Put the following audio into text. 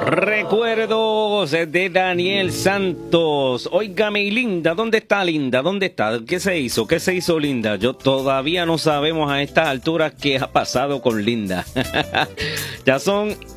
Recuerdos de Daniel Santos. Óigame, y Linda, ¿dónde está Linda? ¿Dónde está? ¿Qué se hizo? ¿Qué se hizo Linda? Yo todavía no sabemos a estas alturas qué ha pasado con Linda. Ya son